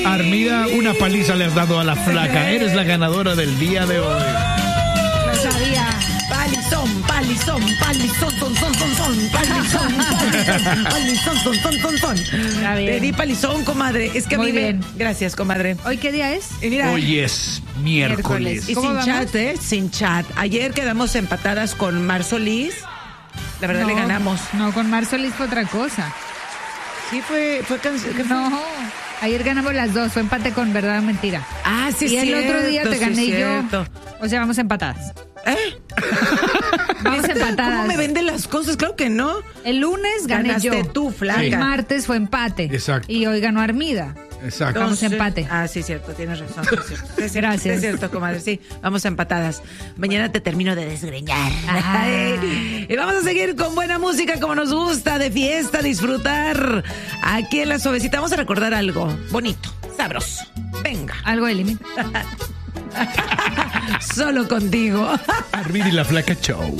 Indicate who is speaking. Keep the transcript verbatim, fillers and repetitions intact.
Speaker 1: Armida, una paliza le has dado a la flaca. Eres la ganadora del día de hoy.
Speaker 2: Lo sabía.
Speaker 3: Palizón, palizón, palizón, son, son, son, son, palizón, palizón, palizón, son, son, son, son.
Speaker 2: Está bien.
Speaker 3: Te di palizón, comadre. Es que a
Speaker 2: Muy
Speaker 3: mí me-
Speaker 2: bien.
Speaker 3: Gracias, comadre.
Speaker 2: ¿Hoy qué día es?
Speaker 3: Y mira,
Speaker 1: Hoy es miércoles.
Speaker 3: y
Speaker 2: ¿Cómo
Speaker 3: sin
Speaker 2: vamos?
Speaker 3: chat, ¿eh? Sin chat. Ayer quedamos empatadas con Mar Solís. La verdad, le
Speaker 2: No,
Speaker 3: ganamos.
Speaker 2: No, con Mar Solís fue otra cosa.
Speaker 3: Sí, fue, fue canción. ¿qué fue?
Speaker 2: No, ayer ganamos las dos, fue empate con verdad o mentira.
Speaker 3: Ah, sí,
Speaker 2: y el
Speaker 3: cierto,
Speaker 2: otro día te
Speaker 3: sí,
Speaker 2: gané
Speaker 3: cierto.
Speaker 2: yo. O sea, vamos empatadas.
Speaker 3: ¿Eh?
Speaker 2: Vamos
Speaker 3: ¿Viste
Speaker 2: empatadas.
Speaker 3: ¿Cómo me venden las cosas? Claro que no.
Speaker 2: El lunes gané
Speaker 3: Ganaste
Speaker 2: yo.
Speaker 3: tú, flaca.
Speaker 2: El martes fue empate.
Speaker 1: Exacto.
Speaker 2: Y hoy ganó Armida.
Speaker 1: Exacto.
Speaker 2: Vamos a empate.
Speaker 3: Ah, sí, cierto, tienes razón. Sí, cierto. Sí, cierto,
Speaker 2: Gracias.
Speaker 3: Es cierto, comadre, sí. Vamos empatadas. Mañana te termino de desgreñar.
Speaker 2: Ah.
Speaker 3: Y vamos a seguir con buena música como nos gusta, de fiesta, disfrutar. Aquí en La Suavecita vamos a recordar algo bonito, sabroso. Venga,
Speaker 2: Algo de límite.
Speaker 3: solo contigo.
Speaker 1: Armida y la flaca show.